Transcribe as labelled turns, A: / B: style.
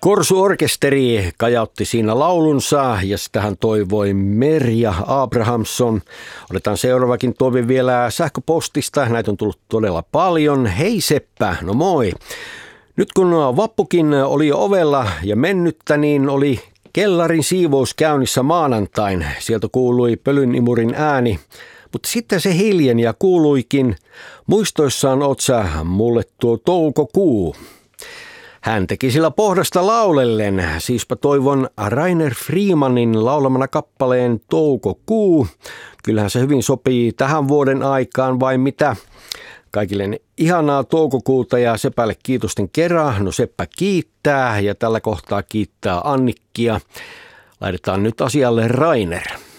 A: Korsuorkesteri kajautti siinä laulunsa ja sitähän toivoi Merja Abrahamsson. Otetaan seuraavakin toive vielä sähköpostista. Näitä on tullut todella paljon. Hei Seppä, no moi. Nyt kun vappukin oli jo ovella ja mennyttä, niin oli kellarin siivous käynnissä maanantain. Sieltä kuului pölynimurin ääni. Mutta sitten se hiljeni ja kuuluikin, muistoissaan oot sä mulle tuo toukokuu. Hän teki sillä pohdasta laulellen, siispä toivon Rainer Freemanin laulamana kappaleen Toukokuu. Kyllähän se hyvin sopii tähän vuoden aikaan, vai mitä? Kaikille ihanaa toukokuuta ja Sepälle kiitosten kerran. No Seppä kiittää ja tällä kohtaa kiittää Annikkia. Laitetaan nyt asialle Rainer.